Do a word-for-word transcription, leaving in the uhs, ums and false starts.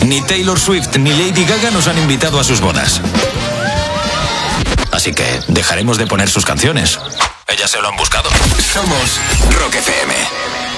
Ni Taylor Swift ni Lady Gaga nos han invitado a sus bodas. Así que dejaremos de poner sus canciones. Ellas se lo han buscado. Somos Rock F M.